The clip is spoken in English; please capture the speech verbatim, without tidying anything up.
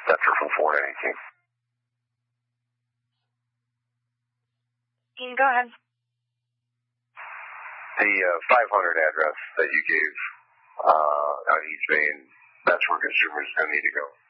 Spencer from four ninety-two. You can go ahead. The uh, five hundred address that you gave uh, on East Main, that's where consumers are going to need to go.